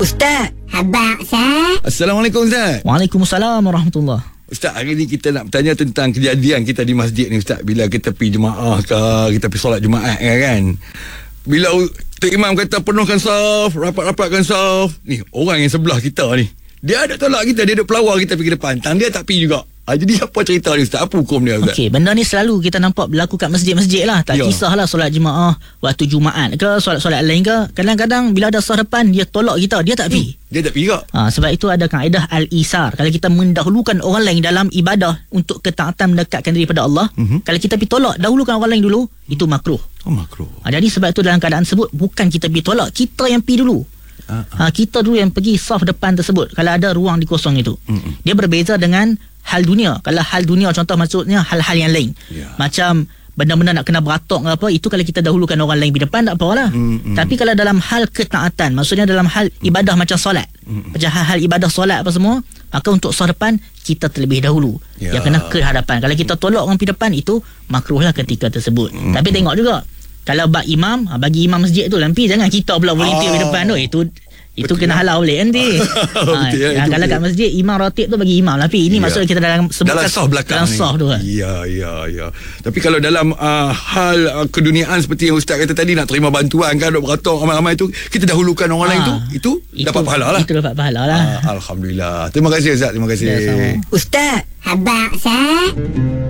Ustaz. Abang Ustaz. Assalamualaikum Ustaz. Waalaikumsalam warahmatullahi. Ustaz, hari ni kita nak bertanya tentang kejadian kita di masjid ni Ustaz. Bila kita pergi jemaah ke, kita pergi solat Jumaat kan. Bila Tok Imam kata penuhkan saf, rapat-rapatkan saf, ni orang yang sebelah kita ni, dia ada tolak kita, dia ada pelawar kita pergi depan. Tang dia tak pergi juga. Jadi apa cerita ni Ustaz? Apa hukum dia Ustaz? Okey, benda ni selalu kita nampak berlaku kat masjid-masjid lah. Tak kisahlah solat jemaah waktu Jumaat ke, solat-solat lain ke. Kadang-kadang bila ada saf depan, dia tolak kita, dia tak pergi. Dia tak pergi juga. Sebab itu ada kaedah al-isar. Kalau kita mendahulukan orang lain dalam ibadah untuk ketaatan mendekatkan diri pada Allah, kalau kita pergi tolak, dahulukan orang lain dulu, itu makruh. Makruh. Jadi sebab itu dalam keadaan tersebut, bukan kita pergi tolak, kita yang pergi dulu. Kita dulu yang pergi saf depan tersebut kalau ada ruang di kosong itu. Dia berbeza dengan hal dunia. Kalau hal dunia contoh maksudnya hal-hal yang lain, macam benda-benda nak kena beratok ke apa, itu kalau kita dahulukan orang lain di depan tak apalah. Tapi kalau dalam hal ketaatan, maksudnya dalam hal ibadah macam solat, macam hal-hal ibadah solat apa semua, maka untuk saf depan kita terlebih dahulu yang kena ke hadapan. Kalau kita tolak orang pergi depan, itu makruhlah ketika tersebut. Tapi tengok juga, kalau bagi imam masjid tu lampi, jangan kita pula volunteer di depan tu. Itu kena halau boleh nanti. Kalau kat masjid imam ratib tu bagi imam lampi. Ini maksudnya kita dalam saf belakang. Dalam saf tu. Ya. Tapi kalau dalam hal keduniaan seperti yang Ustaz kata tadi, nak terima bantuan kan, nak beratok ramai-ramai tu, kita dahulukan orang lain tu, itu dapat pahala lah. Itu dapat pahala lah. Alhamdulillah. Terima kasih Ustaz. Terima kasih. Ustaz. Abang Ustaz.